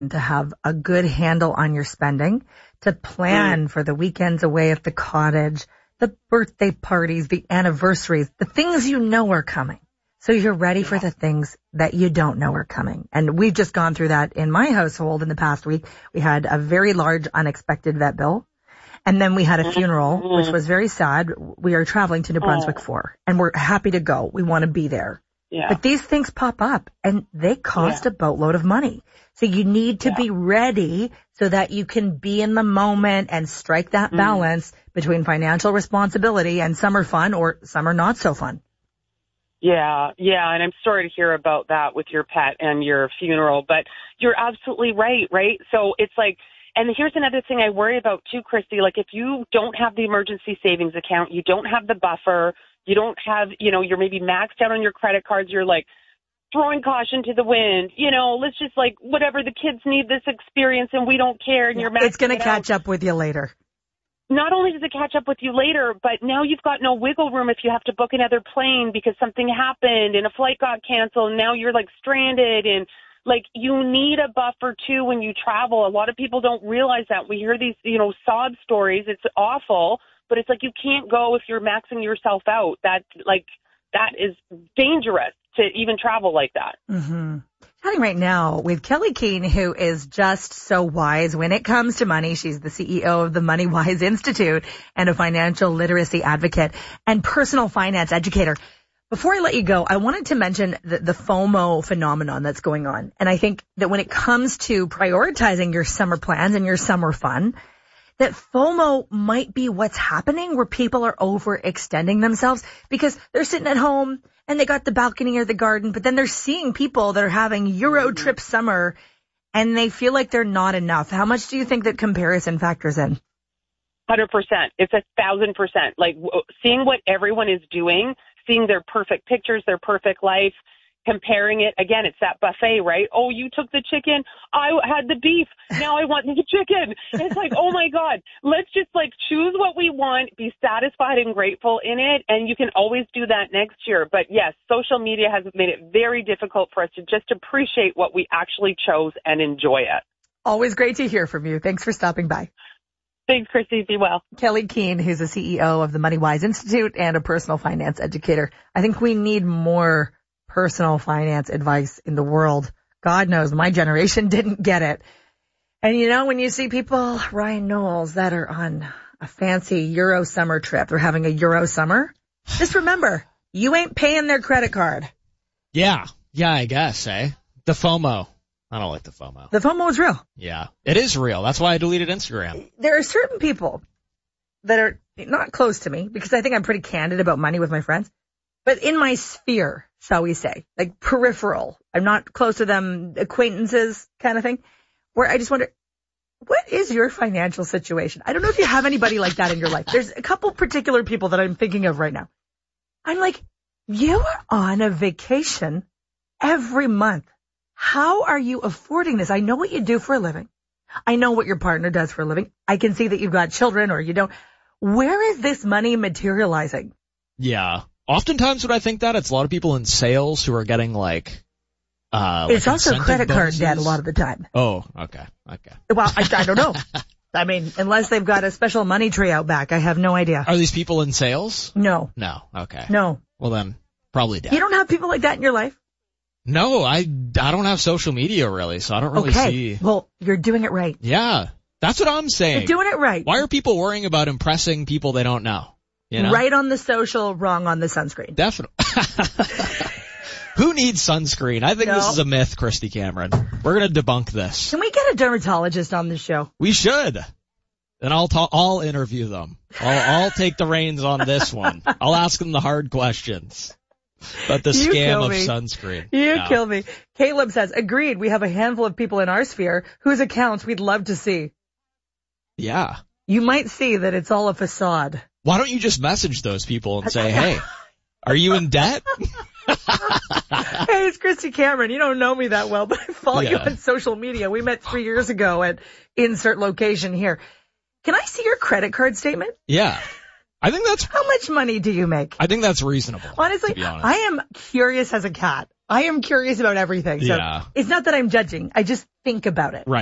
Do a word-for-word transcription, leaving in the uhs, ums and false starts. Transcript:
to have a good handle on your spending, to plan mm. for the weekends away at the cottage, the birthday parties, the anniversaries, the things you know are coming. So you're ready yeah. for the things that you don't know are coming. And we've just gone through that in my household in the past week. We had a very large unexpected vet bill. And then we had a funeral, mm-hmm. which was very sad. We are traveling to New Brunswick oh. for, and we're happy to go. We want to be there. Yeah. But these things pop up and they cost yeah. a boatload of money. So you need to yeah. be ready so that you can be in the moment and strike that mm. balance between financial responsibility and summer fun or summer not so fun. Yeah, yeah, and I'm sorry to hear about that with your pet and your funeral, but you're absolutely right, right? So it's like, and here's another thing I worry about too, Christy, like if you don't have the emergency savings account, you don't have the buffer, you don't have, you know, you're maybe maxed out on your credit cards, you're like throwing caution to the wind, you know, let's just like, whatever, the kids need this experience and we don't care, and you're maxed out. It's going to catch up with you later. Not only does it catch up with you later, but now you've got no wiggle room if you have to book another plane because something happened and a flight got canceled and now you're like stranded, and like you need a buffer too when you travel. A lot of people don't realize that. We hear these, you know, sob stories. It's awful, but it's like you can't go if you're maxing yourself out. That like that is dangerous to even travel like that. Mm-hmm. Chatting right now with Kelly Keane, who is just so wise when it comes to money. She's the C E O of the Money Wise Institute and a financial literacy advocate and personal finance educator. Before I let you go, I wanted to mention the, the FOMO phenomenon that's going on. And I think that when it comes to prioritizing your summer plans and your summer fun, that FOMO might be what's happening where people are overextending themselves because they're sitting at home and they got the balcony or the garden, but then they're seeing people that are having Euro trip summer and they feel like they're not enough. How much do you think that comparison factors in? one hundred percent. It's a thousand percent. Like w- seeing what everyone is doing, seeing their perfect pictures, their perfect life, comparing it. Again, it's that buffet, right? Oh, you took the chicken. I had the beef. Now I want the chicken. It's like, oh my God, let's just like choose what we want, be satisfied and grateful in it. And you can always do that next year. But yes, social media has made it very difficult for us to just appreciate what we actually chose and enjoy it. Always great to hear from you. Thanks for stopping by. Thanks, Christy. Be well. Kelly Keane, who's the C E O of the Money Wise Institute and a personal finance educator. I think we need more personal finance advice in the world. God knows my generation didn't get it. And you know, when you see people, Ryan Knowles, that are on a fancy Euro summer trip, they're having a Euro summer, just remember, you ain't paying their credit card. Yeah. Yeah, I guess, eh? The FOMO. I don't like the FOMO. The FOMO is real. Yeah, it is real. That's why I deleted Instagram. There are certain people that are not close to me because I think I'm pretty candid about money with my friends. But in my sphere, shall we say, like peripheral, I'm not close to them, acquaintances kind of thing, where I just wonder, what is your financial situation? I don't know if you have anybody like that in your life. There's a couple particular people that I'm thinking of right now. I'm like, you are on a vacation every month. How are you affording this? I know what you do for a living. I know what your partner does for a living. I can see that you've got children or you don't. Where is this money materializing? Yeah. Oftentimes when I think that, it's a lot of people in sales who are getting like, uh, it's like also credit bonuses. card debt a lot of the time. Oh, okay. Okay. Well, I, I don't know. I mean, unless they've got a special money tree out back, I have no idea. Are these people in sales? No. No. Okay. No. Well then, probably debt. You don't have people like that in your life? No, I, I don't have social media really, so I don't really okay. see. Well, you're doing it right. Yeah. That's what I'm saying. You're doing it right. Why are people worrying about impressing people they don't know? You know? Right on the social, wrong on the sunscreen. Definitely. Who needs sunscreen? I think no. this is a myth, Christy Cameron. We're going to debunk this. Can we get a dermatologist on this show? We should. And I'll ta- I'll interview them. I'll, I'll take the reins on this one. I'll ask them the hard questions. But the you scam of me. sunscreen. You no. kill me. Caleb says, agreed, we have a handful of people in our sphere whose accounts we'd love to see. Yeah. You might see that it's all a facade. Why don't you just message those people and say, hey, are you in debt? Hey, it's Christy Cameron. You don't know me that well, but I follow yeah. you on social media. We met three years ago at insert location here. Can I see your credit card statement? Yeah. I think that's... How much money do you make? I think that's reasonable. Honestly, to be honest. I am curious as a cat. I am curious about everything. So Yeah. it's not that I'm judging. I just think about it. Right.